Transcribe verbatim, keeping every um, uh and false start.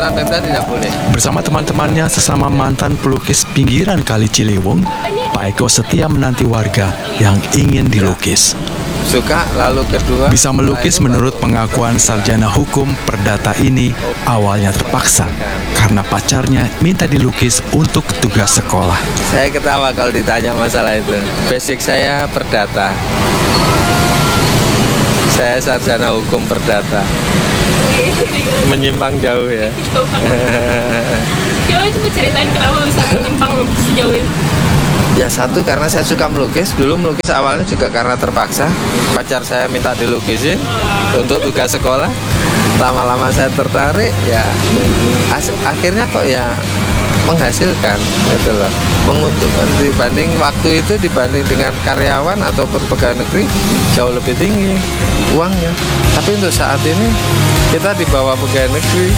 peraturan Pemda tidak boleh. Bersama teman-temannya sesama mantan pelukis pinggiran Kali Ciliwung, Pak Eko setia menanti warga yang ingin dilukis. Suka, lalu kedua Bisa melukis menurut pengakuan sarjana hukum perdata ini awalnya terpaksa karena pacarnya minta dilukis untuk tugas sekolah. saya ketawa kalau ditanya masalah itu. Basic saya perdata. Saya sarjana hukum perdata. Menyimpang jauh ya. Coba coba ceritain kenapa bisa menyimpang sejauh itu. Ya satu, karena saya suka melukis. Dulu melukis awalnya juga karena terpaksa. Pacar saya minta dilukisin untuk tugas sekolah. Lama-lama saya tertarik, ya as- akhirnya kok ya menghasilkan gitu loh. Menguntungkan dibanding waktu itu, dibanding dengan karyawan ataupun pegawai negeri jauh lebih tinggi uangnya. Tapi untuk saat ini kita di bawah pegawai negeri.